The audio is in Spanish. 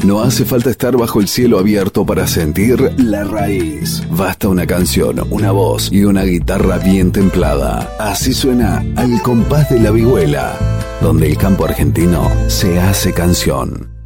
No hace falta estar bajo el cielo abierto para sentir la raíz. Basta una canción, una voz y una guitarra bien templada. Así suena Al compás de la vihuela, donde el campo argentino se hace canción.